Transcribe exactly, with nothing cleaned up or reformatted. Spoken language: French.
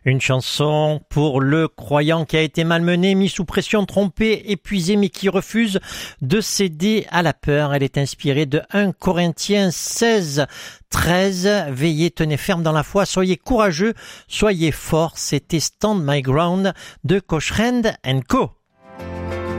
Une chanson pour le croyant qui a été malmené, mis sous pression, trompé, épuisé, mais qui refuse de céder à la peur. Elle est inspirée de premier Corinthiens seize, treize. Veillez, tenez ferme dans la foi, soyez courageux, soyez forts. C'était Stand My Ground de Cochran and Co.